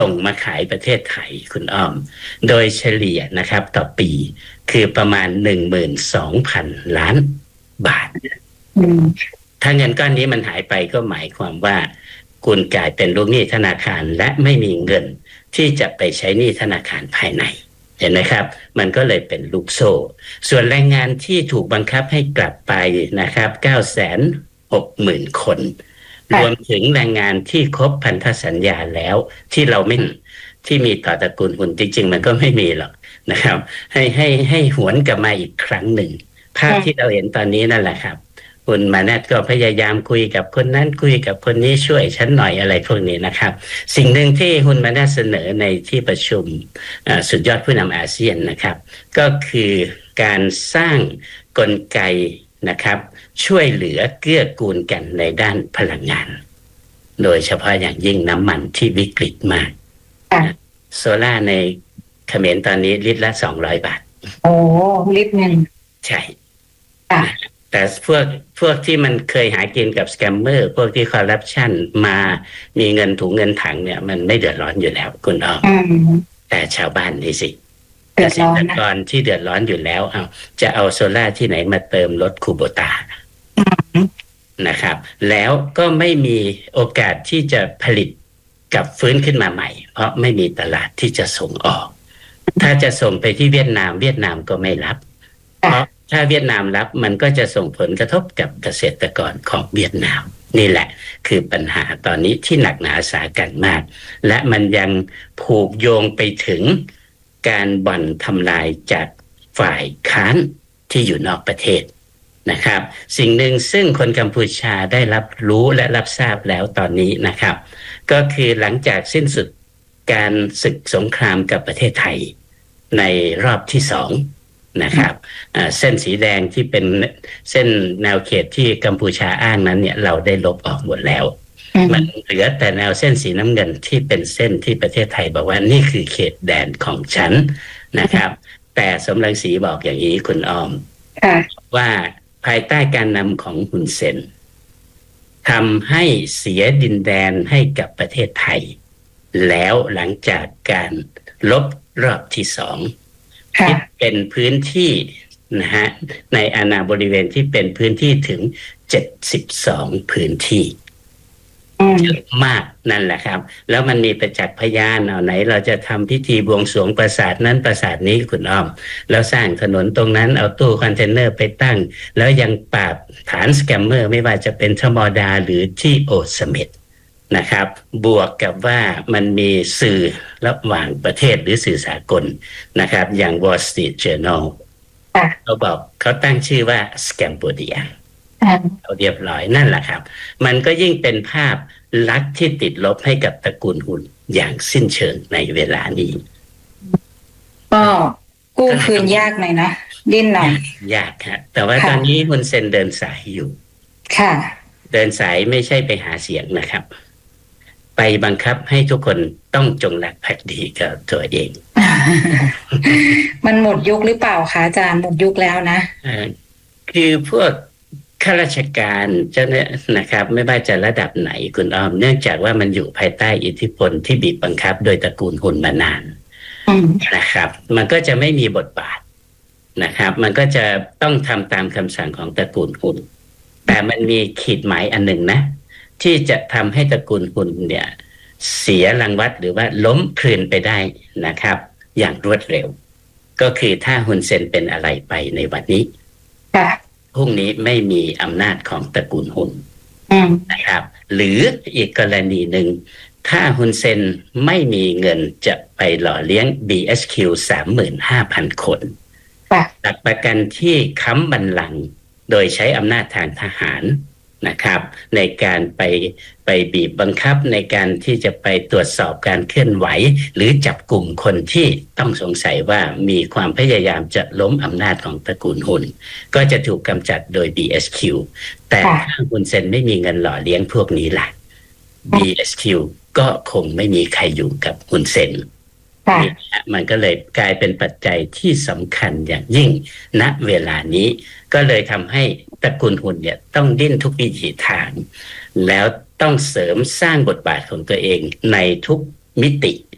ส่งมาขายประเทศไทยคุณอ้อมโดยเฉลี่ยนะครับต่อปีคือประมาณ 12,000 ล้านบาทถ้าเงินก้อนนี้มันหายไปก็หมายความว่าคุณกลายเป็นลูกหนี้ธนาคารและไม่มีเงินที่จะไปใช้หนี้ธนาคารภายในเห็นไหมครับมันก็เลยเป็นลูกโซ่ส่วนแรงงานที่ถูกบังคับให้กลับไปนะครับ 960,000 คนรวมถึงแรงงานที่ครบพันธสัญญาแล้วที่เราไม่ที่มีต่อตระกูลหุ่นจริงๆมันก็ไม่มีหรอกนะครับให้หวนกลับมาอีกครั้งหนึ่งภาพที่เราเห็นตอนนี้นั่นแหละครับคุณมานัทก็พยายามคุยกับคนนั้นคุยกับคนนี้ช่วยฉันหน่อยอะไรพวกนี้นะครับสิ่งหนึ่งที่คุณมานัทเสนอในที่ประชุมสุดยอดผู้นำอาเซียนนะครับก็คือการสร้างกลไกนะครับช่วยเหลือเกื้อกูลกันในด้านพลังงานโดยเฉพาะอย่างยิ่งน้ำมันที่วิกฤตมากโซล่าในเขมรตอนนี้ลิตรละ200 บาทโอ้ลิตรนึงใช่แต่พวกที่มันเคยหากินกับสแกมเมอร์พวกที่คอร์รัปชันมามีเงินถุงเงินถังเนี่ยมันไม่เดือดร้อนอยู่แล้วคุณอ้อมแต่ชาวบ้านนี่สิเกษตรกรที่เดือดร้อนอยู่แล้วจะเอาโซล่าที่ไหนมาเติมรถคูโบตานะครับแล้วก็ไม่มีโอกาสที่จะผลิตกับฟื้นขึ้นมาใหม่เพราะไม่มีตลาดที่จะส่งออกถ้าจะส่งไปที่เวียดนามก็ไม่รับเพราะถ้าเวียดนามรับมันก็จะส่งผลกระทบกับเกษตรกรของเวียดนามนี่แหละคือปัญหาตอนนี้ที่หนักหนาสาหัสมากและมันยังผูกโยงไปถึงการบ่อนทำลายจากฝ่ายค้านที่อยู่นอกประเทศนะครับสิ่งหนึ่งซึ่งคนกัมพูชาได้รับรู้และรับทราบแล้วตอนนี้นะครับก็คือหลังจากสิ้นสุดการศึกสงครามกับประเทศไทยในรอบที่2นะครับเส้นสีแดงที่เป็นเส้นแนวเขตที่กัมพูชาอ้างนั้นเนี่ยเราได้ลบออกหมดแล้วมันเหลือแต่แนวเส้นสีน้ำเงินที่เป็นเส้นที่ประเทศไทยบอกว่านี่คือเขตแดนของฉันนะครับแต่สมรังสีบอกอย่างนี้คุณอ้อมว่าภายใต้การนำของฮุนเซนทำให้เสียดินแดนให้กับประเทศไทยแล้วหลังจากการลบรอบที่2ที่เป็นพื้นที่นะฮะในอาณาบริเวณที่เป็นพื้นที่ถึง72พื้นที่เยอะมากนั่นแหละครับแล้วมันมีประจักษ์พยานเอาไหนเราจะทำพิธีบวงสรวงปราสาทนั้นปราสาทนี้คุณอ้อมแล้วสร้างถนนตรงนั้นเอาตู้คอนเทนเนอร์ไปตั้งแล้วยังปราบฐานสแกมเมอร์ไม่ว่าจะเป็นธรรมดาหรือที่โอสเม็ดนะครับบวกกับว่ามันมีสื่อระหว่างประเทศหรือสื่อสากลนะครับอย่าง Wall Street Journal เขาบอกเขาตั้งชื่อว่า Scambodia เอาเรียบร้อยนั่นแหละครับมันก็ยิ่งเป็นภาพลักษณ์ที่ติดลบให้กับตระกูลหุ่นอย่างสิ้นเชิงในเวลานี้ก็กู้คืนยากหน่อยนะดิ้นหน่อยยากครับแต่ว่าตอนนี้ฮุนเซนเดินสายอยู่ค่ะเดินสายไม่ใช่ไปหาเสียงนะครับไปบังคับให้ทุกคนต้องจงรักภักดีกับตัวเองมันหมดยุคหรือเปล่าคะอาจารย์หมดยุคแล้วนะคือพวกข้าราชการเจ้าเนี่ยนะครับไม่ว่าจะระดับไหนคุณอ้อมเนื่องจากว่ามันอยู่ภายใต้อิทธิพลที่บีบบังคับโดยตระกูลหุ่นมานานนะครับมันก็จะไม่มีบทบาทนะครับมันก็จะต้องทำตามคำสั่งของตระกูลหุ่นแต่มันมีขีดหมายอันหนึ่งนะที่จะทำให้ตระกูลหุ่นเนี่ยเสียรังวัดหรือว่าล้มคลืนไปได้นะครับอย่างรวดเร็วก็คือถ้าฮุนเซนเป็นอะไรไปในวันนี้พรุ่งนี้ไม่มีอำนาจของตระกูลหุ่นนะครับหรืออีกกรณีหนึ่งถ้าฮุนเซนไม่มีเงินจะไปหล่อเลี้ยง BHQ 35,000 คนหลักประกันที่ค้ำบัลลังก์โดยใช้อำนาจทางทหารนะครับในการไปบีบบังคับในการที่จะไปตรวจสอบการเคลื่อนไหวหรือจับกลุ่มคนที่ต้องสงสัยว่ามีความพยายามจะล้มอำนาจของตระกูลหุ่นก็จะถูกกำจัดโดย BHQ แต่ถ้าฮุนเซนไม่มีเงินหล่อเลี้ยงพวกนี้ล่ะ BHQ ก็คงไม่มีใครอยู่กับฮุนเซนมันก็เลยกลายเป็นปัจจัยที่สำคัญอย่างยิ่งณเวลานี้ก็เลยทำให้ตระกูลหุ่นเนี่ยต้องดิ้นทุกวิถีทางแล้วต้องเสริมสร้างบทบาทของตัวเองในทุกมิติ